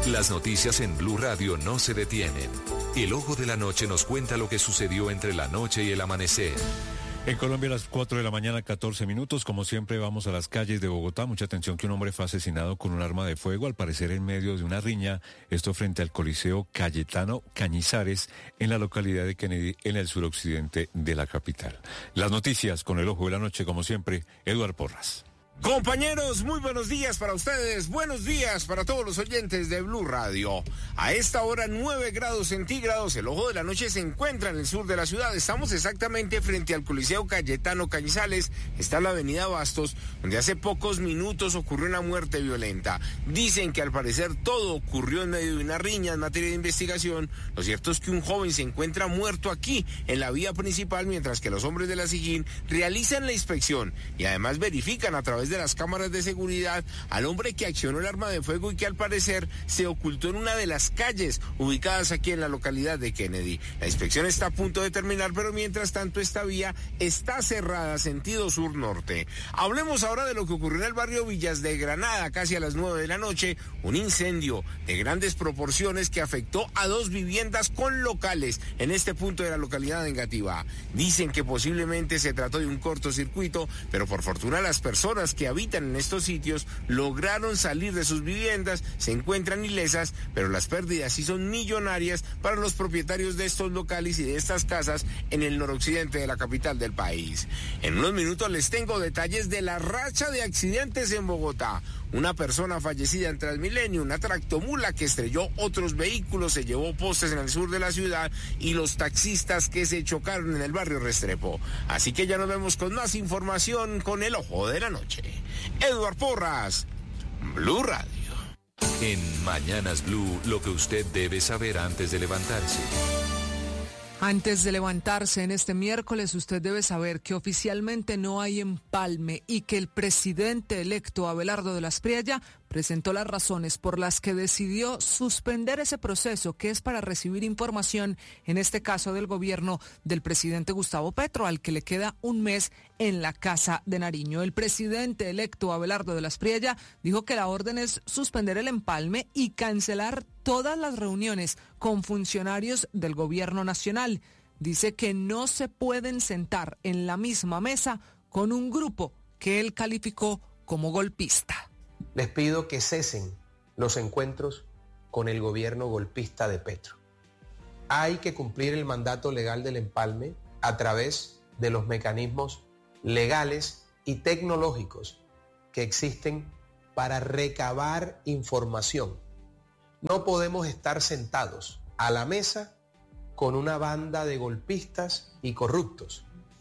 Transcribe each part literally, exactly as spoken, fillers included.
Las noticias en Blue Radio no se detienen. El Ojo de la Noche nos cuenta lo que sucedió entre la noche y el amanecer. En Colombia a las cuatro de la mañana, catorce minutos. Como siempre, vamos a las calles de Bogotá. Mucha atención que un hombre fue asesinado con un arma de fuego, al parecer en medio de una riña. Esto frente al Coliseo Cayetano Cañizares, en la localidad de Kennedy, en el suroccidente de la capital. Las noticias con el Ojo de la Noche, como siempre, Eduardo Porras. Compañeros, muy buenos días para ustedes, buenos días para todos los oyentes de Blue Radio. A esta hora nueve grados centígrados, el Ojo de la Noche se encuentra en el sur de la ciudad. Estamos exactamente frente al Coliseo Cayetano Cañizales, está la avenida Bastos, donde hace pocos minutos ocurrió una muerte violenta. Dicen que al parecer todo ocurrió en medio de una riña en materia de investigación. Lo cierto es que un joven se encuentra muerto aquí, en la vía principal, mientras que los hombres de la SIGIN realizan la inspección y además verifican a través de las cámaras de seguridad al hombre que accionó el arma de fuego y que al parecer se ocultó en una de las calles ubicadas aquí en la localidad de Kennedy. La inspección está a punto de terminar, pero mientras tanto esta vía está cerrada sentido sur-norte. Hablemos ahora de lo que ocurrió en el barrio Villas de Granada, casi a las nueve de la noche, un incendio de grandes proporciones que afectó a dos viviendas con locales en este punto de la localidad de Engativá. Dicen que posiblemente se trató de un cortocircuito, pero por fortuna las personas que habitan en estos sitios lograron salir de sus viviendas, se encuentran ilesas, pero las pérdidas sí son millonarias para los propietarios de estos locales y de estas casas en el noroccidente de la capital del país. En unos minutos les tengo detalles de la racha de accidentes en Bogotá. Una persona fallecida en Transmilenio, una tractomula que estrelló otros vehículos, se llevó postes en el sur de la ciudad y los taxistas que se chocaron en el barrio Restrepo. Así que ya nos vemos con más información con el Ojo de la Noche. Eduardo Porras, Blue Radio. En Mañanas Blue, lo que usted debe saber antes de levantarse. Antes de levantarse en este miércoles, usted debe saber que oficialmente no hay empalme y que el presidente electo Abelardo de la Espriella presentó las razones por las que decidió suspender ese proceso que es para recibir información, en este caso del gobierno del presidente Gustavo Petro, al que le queda un mes en la Casa de Nariño. El presidente electo Abelardo de la Espriella dijo que la orden es suspender el empalme y cancelar todas las reuniones con funcionarios del gobierno nacional. Dice que no se pueden sentar en la misma mesa con un grupo que él calificó como golpista. Les pido que cesen los encuentros con el gobierno golpista de Petro. Hay que cumplir el mandato legal del empalme a través de los mecanismos legales y tecnológicos que existen para recabar información. No podemos estar sentados a la mesa con una banda de golpistas y corruptos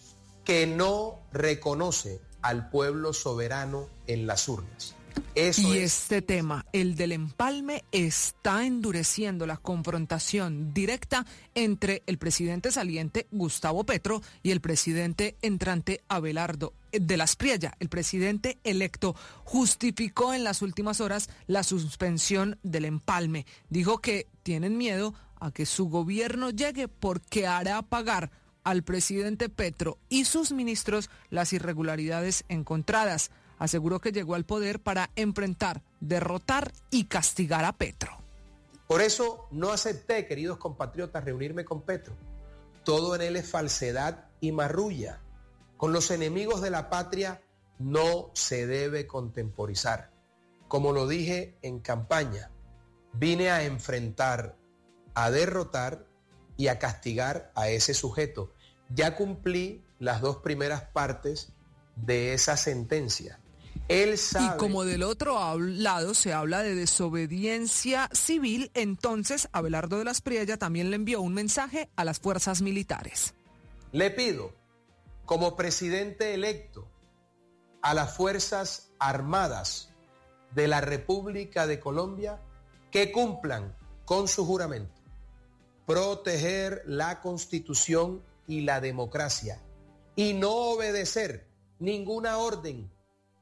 que no reconoce al pueblo soberano en las urnas. Eso y es... este tema, el del empalme, está endureciendo la confrontación directa entre el presidente saliente Gustavo Petro y el presidente entrante Abelardo de la Espriella. El presidente electo justificó en las últimas horas la suspensión del empalme. Dijo que tienen miedo a que su gobierno llegue porque hará pagar al presidente Petro y sus ministros las irregularidades encontradas. Aseguró que llegó al poder para enfrentar, derrotar y castigar a Petro. Por eso no acepté, queridos compatriotas, reunirme con Petro. Todo en él es falsedad y marrulla. Con los enemigos de la patria no se debe contemporizar. Como lo dije en campaña, vine a enfrentar, a derrotar y a castigar a ese sujeto. Ya cumplí las dos primeras partes de esa sentencia. Él sabe... Y como del otro lado se habla de desobediencia civil, entonces Abelardo de la Espriella también le envió un mensaje a las fuerzas militares. Le pido, como presidente electo, a las Fuerzas Armadas de la República de Colombia que cumplan con su juramento, proteger la Constitución y la democracia y no obedecer ninguna orden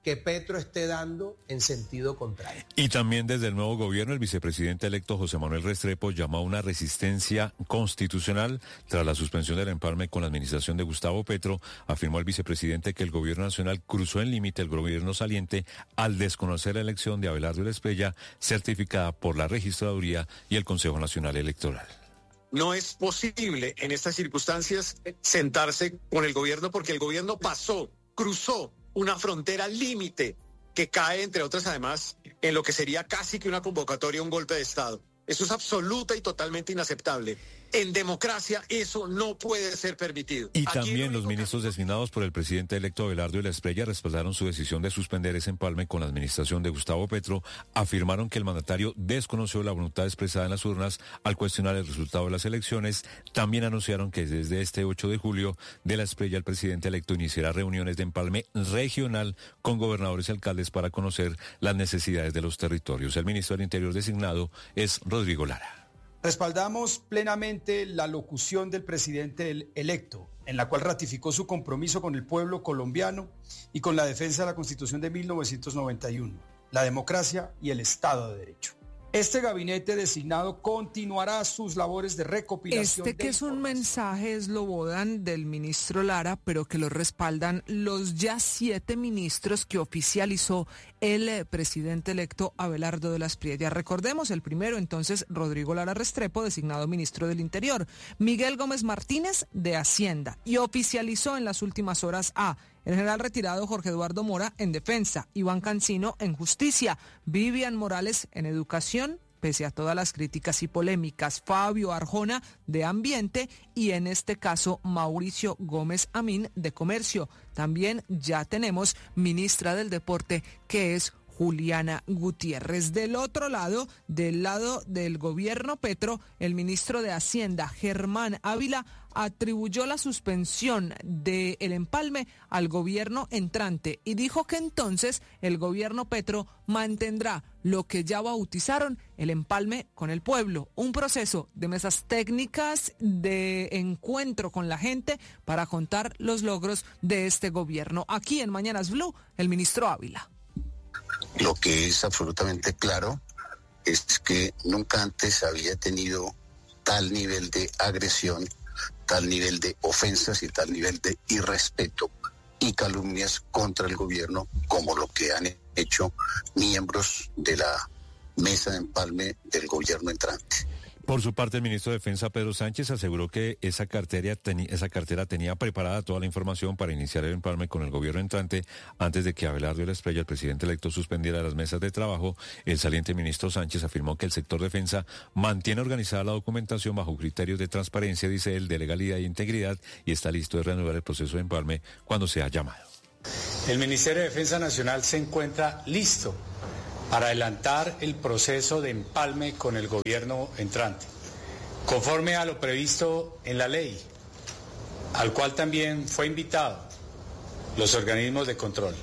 que Petro esté dando en sentido contrario. Y también desde el nuevo gobierno, el vicepresidente electo José Manuel Restrepo llamó a una resistencia constitucional tras la suspensión del empalme con la administración de Gustavo Petro. Afirmó el vicepresidente que el gobierno nacional cruzó el límite del gobierno saliente al desconocer la elección de Abelardo Esprella, certificada por la Registraduría y el Consejo Nacional Electoral. No es posible en estas circunstancias sentarse con el gobierno porque el gobierno pasó, cruzó una frontera límite que cae, entre otras, además, en lo que sería casi que una convocatoria a un golpe de Estado. Eso es absoluta y totalmente inaceptable. En democracia eso no puede ser permitido. Y Aquí también los ministros designados por el presidente electo Abelardo Esprella respaldaron su decisión de suspender ese empalme con la administración de Gustavo Petro. Afirmaron que el mandatario desconoció la voluntad expresada en las urnas al cuestionar el resultado de las elecciones. También anunciaron que desde este ocho de julio de la Esprella el presidente electo iniciará reuniones de empalme regional con gobernadores y alcaldes para conocer las necesidades de los territorios. El ministro del Interior designado es Rodrigo Lara. Respaldamos plenamente la locución del presidente electo, en la cual ratificó su compromiso con el pueblo colombiano y con la defensa de la Constitución de mil novecientos noventa y uno, la democracia y el Estado de Derecho. Este gabinete designado continuará sus labores de recopilación. Este que es un mensaje, Slobodan, del ministro Lara, pero que lo respaldan los ya siete ministros que oficializó el eh, presidente electo Abelardo de las Priella. Recordemos, el primero entonces, Rodrigo Lara Restrepo, designado ministro del Interior, Miguel Gómez Martínez, de Hacienda, y oficializó en las últimas horas a el general retirado Jorge Eduardo Mora en Defensa, Iván Cancino en Justicia, Vivian Morales en Educación, pese a todas las críticas y polémicas, Fabio Arjona de Ambiente y en este caso Mauricio Gómez Amín de Comercio. También ya tenemos ministra del Deporte, que es Juliana Gutiérrez. Del otro lado, del lado del gobierno Petro, el ministro de Hacienda, Germán Ávila, atribuyó la suspensión del empalme al gobierno entrante y dijo que entonces el gobierno Petro mantendrá lo que ya bautizaron el empalme con el pueblo, un proceso de mesas técnicas, de encuentro con la gente para contar los logros de este gobierno. Aquí en Mañanas Blue, el ministro Ávila. Lo que es absolutamente claro es que nunca antes había tenido tal nivel de agresión, tal nivel de ofensas y tal nivel de irrespeto y calumnias contra el gobierno como lo que han hecho miembros de la mesa de empalme del gobierno entrante. Por su parte, el ministro de Defensa, Pedro Sánchez, aseguró que esa cartera, teni- esa cartera tenía preparada toda la información para iniciar el empalme con el gobierno entrante antes de que Abelardo Esprella, el presidente electo, suspendiera las mesas de trabajo. El saliente ministro Sánchez afirmó que el sector defensa mantiene organizada la documentación bajo criterios de transparencia, dice él, de legalidad e integridad, y está listo de reanudar el proceso de empalme cuando sea llamado. El Ministerio de Defensa Nacional se encuentra listo para adelantar el proceso de empalme con el gobierno entrante, conforme a lo previsto en la ley, al cual también fue invitado los organismos de control.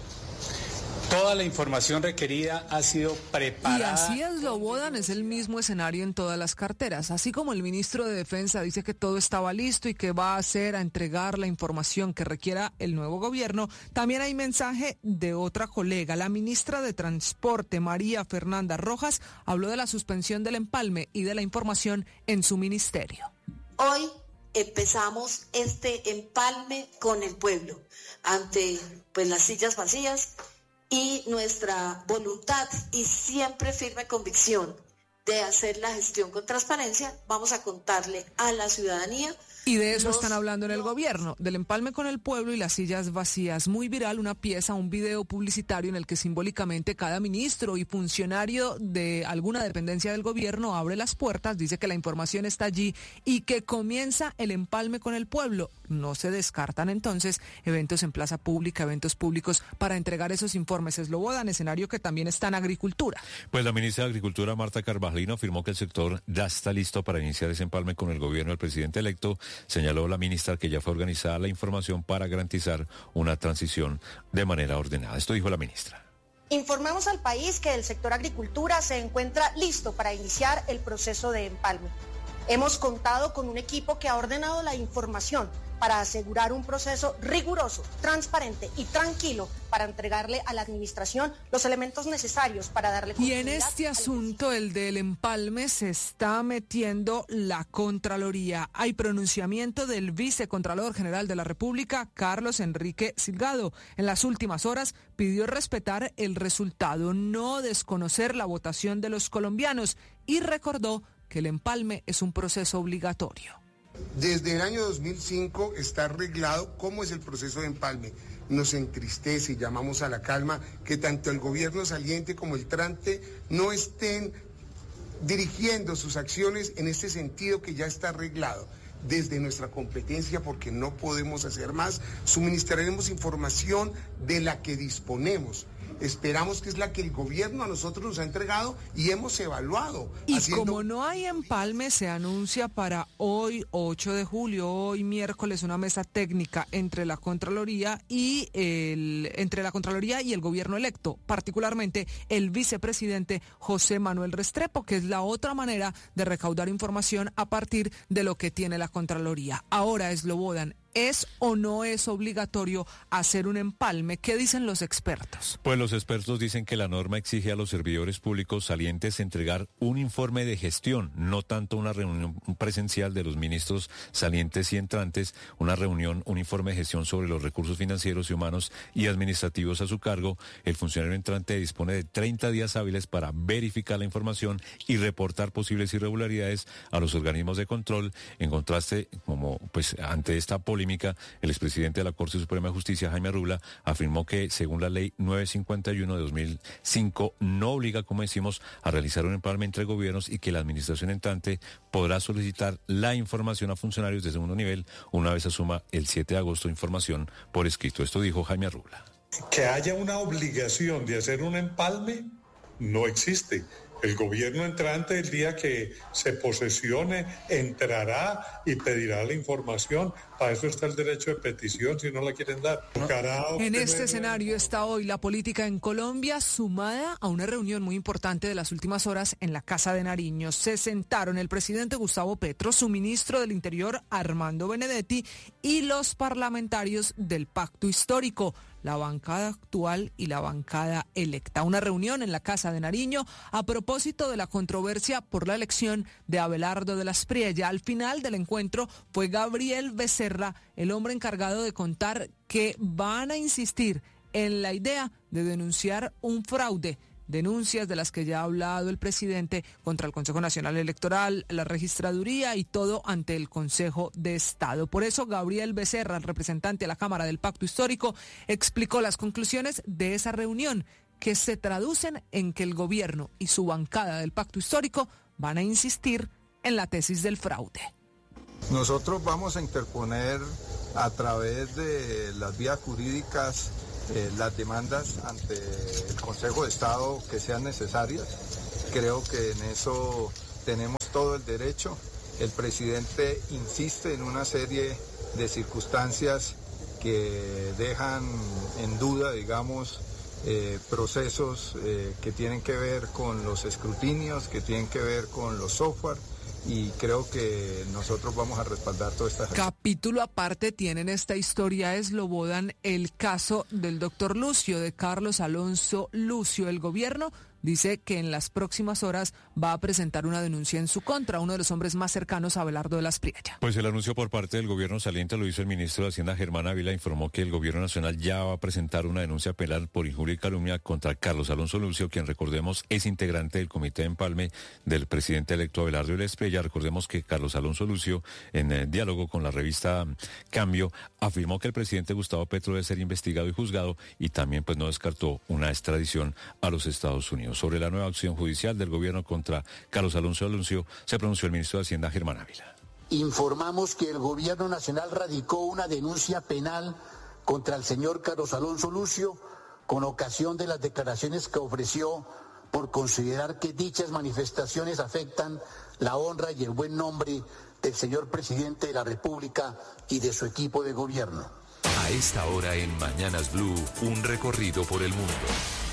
Toda la información requerida ha sido preparada. Y así es, Slobodan, es el mismo escenario en todas las carteras. Así como el ministro de Defensa dice que todo estaba listo y que va a hacer, a entregar la información que requiera el nuevo gobierno, también hay mensaje de otra colega. La ministra de Transporte, María Fernanda Rojas, habló de la suspensión del empalme y de la información en su ministerio. Hoy empezamos este empalme con el pueblo, ante pues las sillas vacías, y nuestra voluntad y siempre firme convicción de hacer la gestión con transparencia. Vamos a contarle a la ciudadanía. Y de eso están hablando en el gobierno, del empalme con el pueblo y las sillas vacías. Muy viral una pieza, un video publicitario en el que simbólicamente cada ministro y funcionario de alguna dependencia del gobierno abre las puertas, dice que la información está allí y que comienza el empalme con el pueblo. No se descartan entonces eventos en plaza pública, eventos públicos para entregar esos informes. Slobodan, escenario que también está en agricultura. Pues la ministra de Agricultura, Marta Carvajal, afirmó que el sector ya está listo para iniciar ese empalme con el gobierno del presidente electo. Señaló la ministra que ya fue organizada la información para garantizar una transición de manera ordenada. Esto dijo la ministra. Informamos al país que el sector agricultura se encuentra listo para iniciar el proceso de empalme. Hemos contado con un equipo que ha ordenado la información para asegurar un proceso riguroso, transparente y tranquilo para entregarle a la administración los elementos necesarios para darle continuidad. Y en este asunto, el del empalme, se está metiendo la Contraloría. Hay pronunciamiento del vicecontralor general de la República, Carlos Enrique Silgado. En las últimas horas pidió respetar el resultado, no desconocer la votación de los colombianos y recordó que el empalme es un proceso obligatorio. Desde el año dos mil cinco está arreglado cómo es el proceso de empalme. Nos entristece y llamamos a la calma que tanto el gobierno saliente como el entrante no estén dirigiendo sus acciones en este sentido que ya está arreglado. Desde nuestra competencia, porque no podemos hacer más, suministraremos información de la que disponemos. Esperamos que es la que el gobierno a nosotros nos ha entregado y hemos evaluado. Y haciendo... como no hay empalme, se anuncia para hoy, ocho de julio, hoy miércoles, una mesa técnica entre la Contraloría y el, entre la Contraloría y el gobierno electo, particularmente el vicepresidente José Manuel Restrepo, que es la otra manera de recaudar información a partir de lo que tiene la Contraloría. Ahora, Slobodan, ¿es o no es obligatorio hacer un empalme? ¿Qué dicen los expertos? Pues los expertos dicen que la norma exige a los servidores públicos salientes entregar un informe de gestión, no tanto una reunión presencial de los ministros salientes y entrantes, una reunión, un informe de gestión sobre los recursos financieros y humanos y administrativos a su cargo. El funcionario entrante dispone de treinta días hábiles para verificar la información y reportar posibles irregularidades a los organismos de control. En contraste, como pues ante esta política, el expresidente de la Corte Suprema de Justicia, Jaime Arrula, afirmó que según la ley novecientos cincuenta y uno de dos mil cinco no obliga, como decimos, a realizar un empalme entre gobiernos y que la administración entrante podrá solicitar la información a funcionarios de segundo nivel una vez asuma el siete de agosto información por escrito. Esto dijo Jaime Arrula. Que haya una obligación de hacer un empalme no existe. El gobierno entrante, el día que se posesione, entrará y pedirá la información. Para eso está el derecho de petición, si no la quieren dar. En este escenario está hoy la política en Colombia, sumada a una reunión muy importante de las últimas horas en la Casa de Nariño. Se sentaron el presidente Gustavo Petro, su ministro del Interior Armando Benedetti y los parlamentarios del Pacto Histórico, la bancada actual y la bancada electa. Una reunión en la Casa de Nariño a propósito de la controversia por la elección de Abelardo de las Priella. Al final del encuentro fue Gabriel Becerra, el hombre encargado de contar que van a insistir en la idea de denunciar un fraude. Denuncias de las que ya ha hablado el presidente contra el Consejo Nacional Electoral, la registraduría y todo ante el Consejo de Estado. Por eso Gabriel Becerra, el representante de la Cámara del Pacto Histórico, explicó las conclusiones de esa reunión, que se traducen en que el gobierno y su bancada del Pacto Histórico van a insistir en la tesis del fraude. Nosotros vamos a interponer a través de las vías jurídicas Eh, las demandas ante el Consejo de Estado que sean necesarias. Creo que en eso tenemos todo el derecho. El presidente insiste en una serie de circunstancias que dejan en duda, digamos, eh, procesos eh, que tienen que ver con los escrutinios, que tienen que ver con los software. Y creo que nosotros vamos a respaldar toda esta... Capítulo aparte tiene en esta historia, Slobodan, el caso del doctor Lucio, de Carlos Alonso Lucio. El gobierno dice que en las próximas horas va a presentar una denuncia en su contra, uno de los hombres más cercanos a Abelardo de las Priella. Pues el anuncio por parte del gobierno saliente lo hizo el ministro de Hacienda, Germán Ávila. Informó que el gobierno nacional ya va a presentar una denuncia penal por injuria y calumnia contra Carlos Alonso Lucio, quien, recordemos, es integrante del comité de empalme del presidente electo Abelardo de las Priella. Recordemos que Carlos Alonso Lucio, en eh, diálogo con la revista Cambio, afirmó que el presidente Gustavo Petro debe ser investigado y juzgado, y también pues no descartó una extradición a los Estados Unidos. Sobre la nueva acción judicial del gobierno contra Carlos Alonso Lucio, se pronunció el ministro de Hacienda, Germán Ávila. Informamos que el gobierno nacional radicó una denuncia penal contra el señor Carlos Alonso Lucio con ocasión de las declaraciones que ofreció por considerar que dichas manifestaciones afectan la honra y el buen nombre del señor presidente de la República y de su equipo de gobierno. A esta hora en Mañanas Blue, un recorrido por el mundo.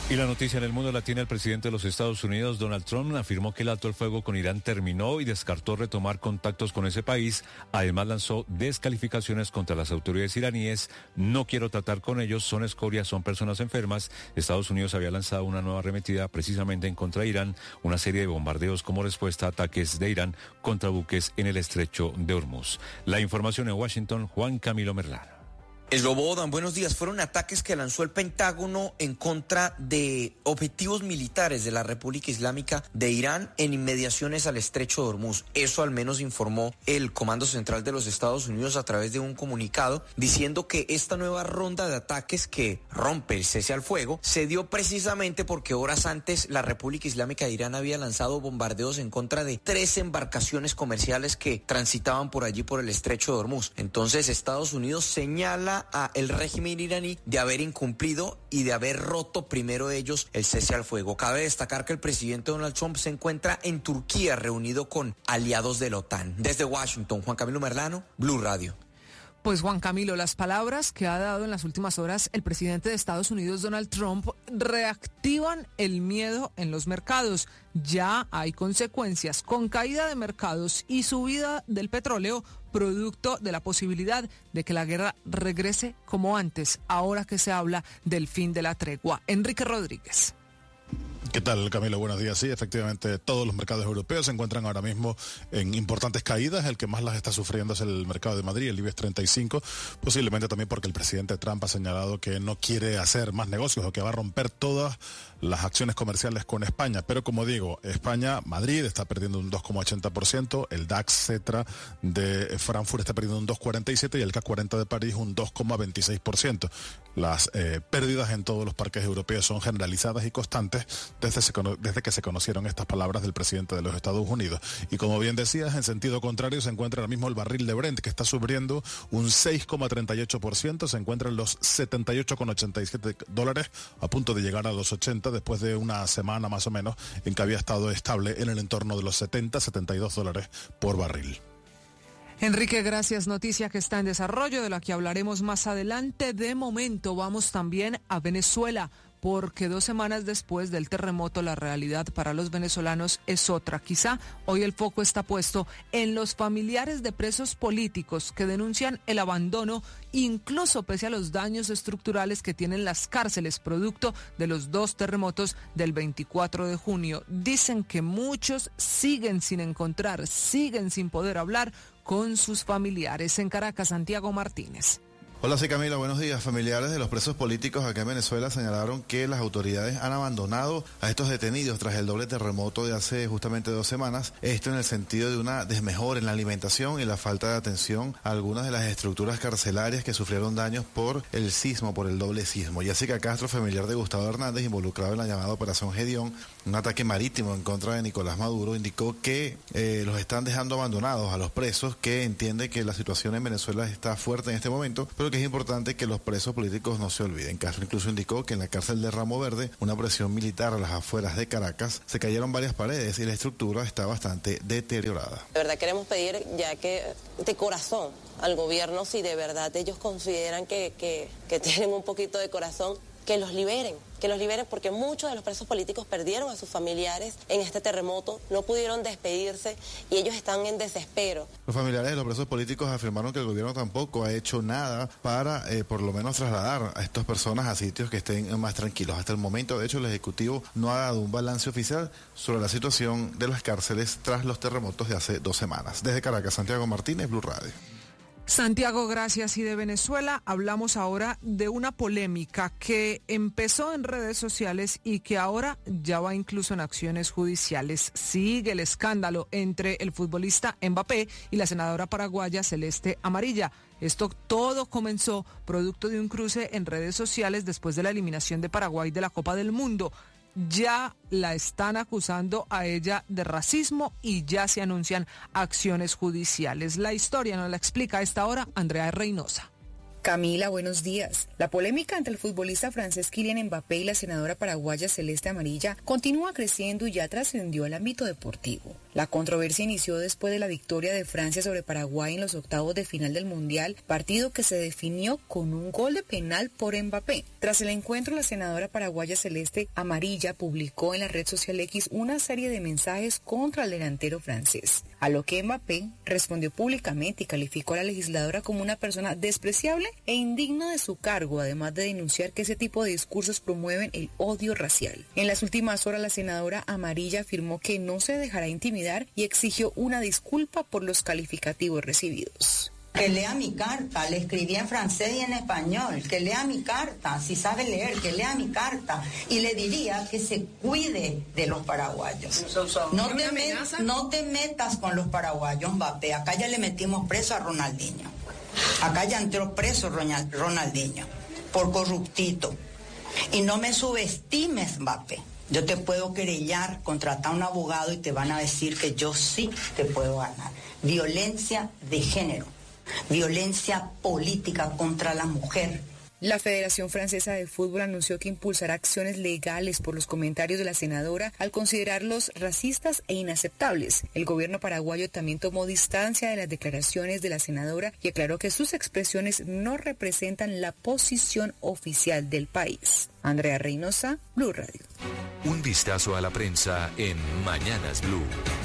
Y la noticia en el mundo la tiene el presidente de los Estados Unidos, Donald Trump. Afirmó que el alto el fuego con Irán terminó y descartó retomar contactos con ese país. Además lanzó descalificaciones contra las autoridades iraníes. No quiero tratar con ellos, son escorias, son personas enfermas. Estados Unidos había lanzado una nueva arremetida precisamente en contra de Irán, una serie de bombardeos como respuesta a ataques de Irán contra buques en el estrecho de Hormuz. La información en Washington, Juan Camilo Merlano. El Robodan, buenos días. Fueron ataques que lanzó el Pentágono en contra de objetivos militares de la República Islámica de Irán en inmediaciones al estrecho de Hormuz. Eso al menos informó el Comando Central de los Estados Unidos a través de un comunicado diciendo que esta nueva ronda de ataques que rompe el cese al fuego se dio precisamente porque horas antes la República Islámica de Irán había lanzado bombardeos en contra de tres embarcaciones comerciales que transitaban por allí por el estrecho de Hormuz. Entonces Estados Unidos señala a el régimen iraní de haber incumplido y de haber roto primero ellos el cese al fuego. Cabe destacar que el presidente Donald Trump se encuentra en Turquía reunido con aliados de la OTAN. Desde Washington, Juan Camilo Merlano, Blue Radio. Pues Juan Camilo, las palabras que ha dado en las últimas horas el presidente de Estados Unidos, Donald Trump, reactivan el miedo en los mercados. Ya hay consecuencias con caída de mercados y subida del petróleo, producto de la posibilidad de que la guerra regrese como antes, ahora que se habla del fin de la tregua. Enrique Rodríguez. ¿Qué tal, Camilo? Buenos días. Sí, efectivamente, todos los mercados europeos se encuentran ahora mismo en importantes caídas. El que más las está sufriendo es el mercado de Madrid, el IBEX treinta y cinco, posiblemente también porque el presidente Trump ha señalado que no quiere hacer más negocios o que va a romper todas las acciones comerciales con España. Pero como digo, España, Madrid está perdiendo un dos coma ochenta por ciento, el DAX Cetra de Frankfurt está perdiendo un dos coma cuarenta y siete por ciento y el C A C cuarenta de París un dos coma veintiséis por ciento. Las eh, pérdidas en todos los parques europeos son generalizadas y constantes desde, se, desde que se conocieron estas palabras del presidente de los Estados Unidos. Y como bien decías, en sentido contrario se encuentra ahora mismo el barril de Brent, que está subiendo un seis coma treinta y ocho por ciento, se encuentra en los setenta y ocho coma ochenta y siete dólares, a punto de llegar a los ochenta después de una semana más o menos en que había estado estable en el entorno de los setenta, setenta y dos dólares por barril. Enrique, gracias. Noticia que está en desarrollo, de la que hablaremos más adelante. De momento vamos también a Venezuela, porque dos semanas después del terremoto la realidad para los venezolanos es otra. Quizá hoy el foco está puesto en los familiares de presos políticos que denuncian el abandono, incluso pese a los daños estructurales que tienen las cárceles producto de los dos terremotos del veinticuatro de junio. Dicen que muchos siguen sin encontrar, siguen sin poder hablar con sus familiares. En Caracas, Santiago Martínez. Hola, sí, Camila, buenos días. Familiares de los presos políticos acá en Venezuela señalaron que las autoridades han abandonado a estos detenidos tras el doble terremoto de hace justamente dos semanas. Esto en el sentido de una desmejora en la alimentación y la falta de atención a algunas de las estructuras carcelarias que sufrieron daños por el sismo, por el doble sismo. Jessica Castro, familiar de Gustavo Hernández, involucrado en la llamada Operación Gedeón, un ataque marítimo en contra de Nicolás Maduro, indicó que eh, los están dejando abandonados a los presos, que entiende que la situación en Venezuela está fuerte en este momento, pero que es importante que los presos políticos no se olviden. Castro incluso indicó que en la cárcel de Ramo Verde, una presión militar a las afueras de Caracas, se cayeron varias paredes y la estructura está bastante deteriorada. De verdad queremos pedir, ya que de corazón, al gobierno, si de verdad ellos consideran que, que, que tienen un poquito de corazón, que los liberen, que los liberen porque muchos de los presos políticos perdieron a sus familiares en este terremoto, no pudieron despedirse y ellos están en desespero. Los familiares de los presos políticos afirmaron que el gobierno tampoco ha hecho nada para eh, por lo menos trasladar a estas personas a sitios que estén más tranquilos. Hasta el momento, de hecho, el Ejecutivo no ha dado un balance oficial sobre la situación de las cárceles tras los terremotos de hace dos semanas. Desde Caracas, Santiago Martínez, Blue Radio. Santiago, gracias. Y de Venezuela hablamos ahora de una polémica que empezó en redes sociales y que ahora ya va incluso en acciones judiciales. Sigue el escándalo entre el futbolista Mbappé y la senadora paraguaya Celeste Amarilla. Esto todo comenzó producto de un cruce en redes sociales después de la eliminación de Paraguay de la Copa del Mundo. Ya la están acusando a ella de racismo y ya se anuncian acciones judiciales. La historia nos la explica a esta hora Andrea Reynosa. Camila, buenos días. La polémica entre el futbolista francés Kylian Mbappé y la senadora paraguaya Celeste Amarilla continúa creciendo y ya trascendió al ámbito deportivo. La controversia inició después de la victoria de Francia sobre Paraguay en los octavos de final del Mundial, partido que se definió con un gol de penal por Mbappé. Tras el encuentro, la senadora paraguaya Celeste Amarilla publicó en la red social X una serie de mensajes contra el delantero francés, a lo que Mbappé respondió públicamente y calificó a la legisladora como una persona despreciable e indigna de su cargo, además de denunciar que ese tipo de discursos promueven el odio racial. En las últimas horas, la senadora Amarilla afirmó que no se dejará intimidar y exigió una disculpa por los calificativos recibidos. Que lea mi carta, le escribí en francés y en español, que lea mi carta, si sabe leer, que lea mi carta, y le diría que se cuide de los paraguayos. No te, met, no te metas con los paraguayos, Mbappé, acá ya le metimos preso a Ronaldinho, acá ya entró preso Ronaldinho, por corruptito, y no me subestimes, Mbappé. Yo te puedo querellar, contratar a un abogado y te van a decir que yo sí te puedo ganar. Violencia de género. Violencia política contra la mujer. La Federación Francesa de Fútbol anunció que impulsará acciones legales por los comentarios de la senadora al considerarlos racistas e inaceptables. El gobierno paraguayo también tomó distancia de las declaraciones de la senadora y aclaró que sus expresiones no representan la posición oficial del país. Andrea Reynosa, Blue Radio. Un vistazo a la prensa en Mañanas Blue.